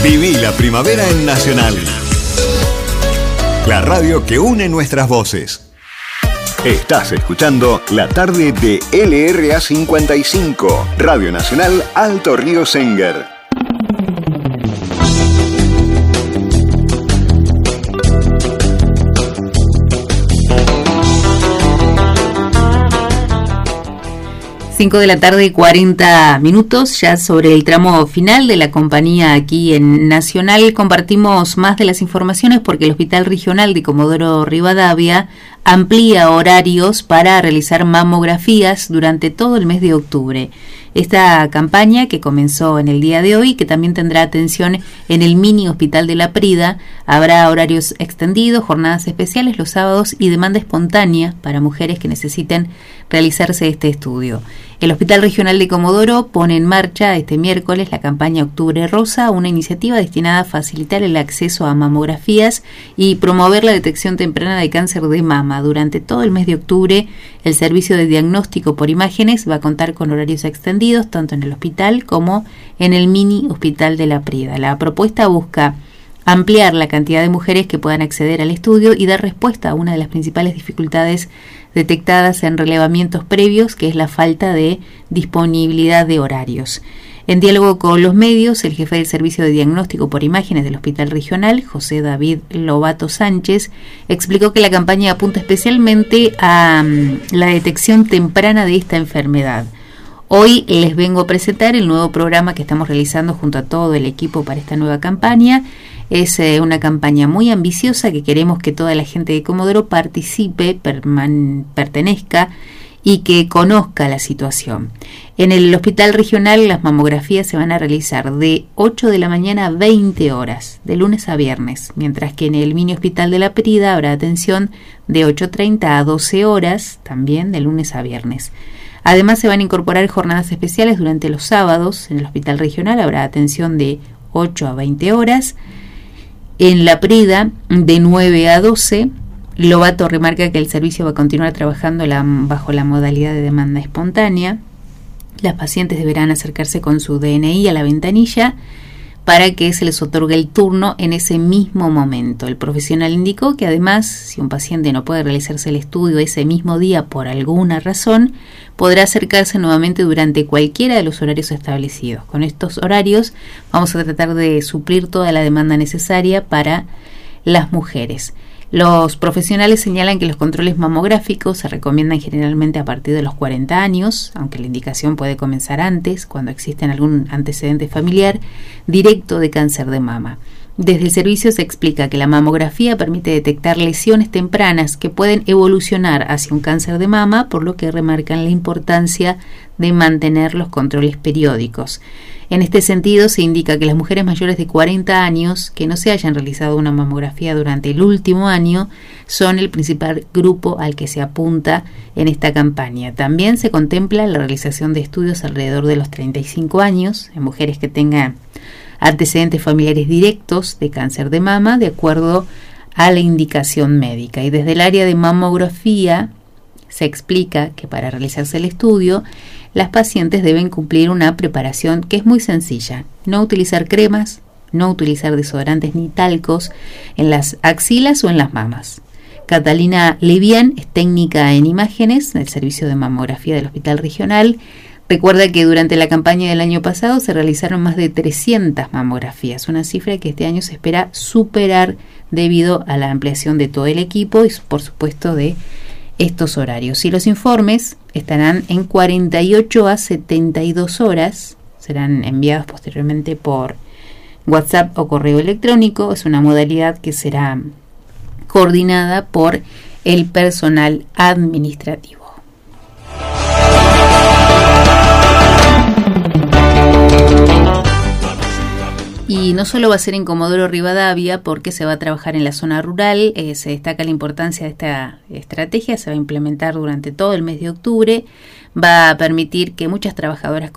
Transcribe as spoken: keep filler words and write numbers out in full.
Viví la primavera en Nacional. La radio que une nuestras voces. Estás escuchando la tarde de L R A cincuenta y cinco, Radio Nacional Alto Río Senguer. cinco de la tarde, cuarenta minutos, ya sobre el tramo final de la compañía aquí en Nacional. Compartimos más de las informaciones porque el Hospital Regional de Comodoro Rivadavia amplía horarios para realizar mamografías durante todo el mes de octubre. Esta campaña, que comenzó en el día de hoy, que también tendrá atención en el mini hospital de La Prida, habrá horarios extendidos, jornadas especiales los sábados y demanda espontánea para mujeres que necesiten realizarse este estudio. El Hospital Regional de Comodoro pone en marcha este miércoles la campaña Octubre Rosa, una iniciativa destinada a facilitar el acceso a mamografías y promover la detección temprana de cáncer de mama. Durante todo el mes de octubre, el servicio de diagnóstico por imágenes va a contar con horarios extendidos, tanto en el hospital como en el mini hospital de La Prida. La propuesta busca ampliar la cantidad de mujeres que puedan acceder al estudio y dar respuesta a una de las principales dificultades detectadas en relevamientos previos, que es la falta de disponibilidad de horarios. En diálogo con los medios, el jefe del Servicio de Diagnóstico por Imágenes del Hospital Regional, José David Lobato Sánchez, explicó que la campaña apunta especialmente a um, la detección temprana de esta enfermedad. Hoy les vengo a presentar el nuevo programa que estamos realizando junto a todo el equipo para esta nueva campaña. Es eh, una campaña muy ambiciosa que queremos que toda la gente de Comodoro participe, perman- pertenezca y que conozca la situación. En el Hospital Regional las mamografías se van a realizar de ocho de la mañana a veinte horas, de lunes a viernes, mientras que en el mini hospital de La Prida habrá atención de ocho treinta a doce horas, también de lunes a viernes. Además se van a incorporar jornadas especiales durante los sábados. En el Hospital Regional habrá atención de ocho a veinte horas. En La Prida, de nueve a doce. Lobato remarca que el servicio va a continuar trabajando la, bajo la modalidad de demanda espontánea. Las pacientes deberán acercarse con su D N I a la ventanilla para que se les otorgue el turno en ese mismo momento. El profesional indicó que además, si un paciente no puede realizarse el estudio ese mismo día por alguna razón, podrá acercarse nuevamente durante cualquiera de los horarios establecidos. Con estos horarios vamos a tratar de suplir toda la demanda necesaria para las mujeres. Los profesionales señalan que los controles mamográficos se recomiendan generalmente a partir de los cuarenta años, aunque la indicación puede comenzar antes, cuando existe algún antecedente familiar directo de cáncer de mama. Desde el servicio se explica que la mamografía permite detectar lesiones tempranas que pueden evolucionar hacia un cáncer de mama, por lo que remarcan la importancia de mantener los controles periódicos. En este sentido, se indica que las mujeres mayores de cuarenta años que no se hayan realizado una mamografía durante el último año son el principal grupo al que se apunta en esta campaña. También se contempla la realización de estudios alrededor de los treinta y cinco años en mujeres que tengan antecedentes familiares directos de cáncer de mama, de acuerdo a la indicación médica. Y desde el área de mamografía se explica que para realizarse el estudio, las pacientes deben cumplir una preparación que es muy sencilla: no utilizar cremas, no utilizar desodorantes ni talcos en las axilas o en las mamas. Catalina Livian es técnica en imágenes del servicio de mamografía del Hospital Regional. Recuerda que durante la campaña del año pasado se realizaron más de trescientas mamografías, una cifra que este año se espera superar debido a la ampliación de todo el equipo y, por supuesto, de estos horarios. Y los informes estarán en cuarenta y ocho a setenta y dos horas, serán enviados posteriormente por WhatsApp o correo electrónico. Es una modalidad que será coordinada por el personal administrativo. Y no solo va a ser en Comodoro Rivadavia, porque se va a trabajar en la zona rural. Eh, se destaca la importancia de esta estrategia. Se va a implementar durante todo el mes de octubre. Va a permitir que muchas trabajadoras